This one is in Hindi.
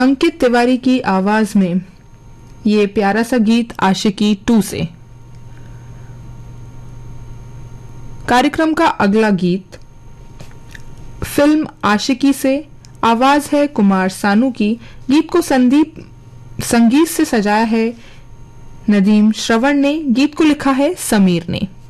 अंकित तिवारी की आवाज में ये प्यारा सा गीत आशिकी 2 से। कार्यक्रम का अगला गीत फिल्म आशिकी से, आवाज है कुमार सानू की। गीत को संगीत से सजाया है नदीम श्रवण ने, गीत को लिखा है समीर ने।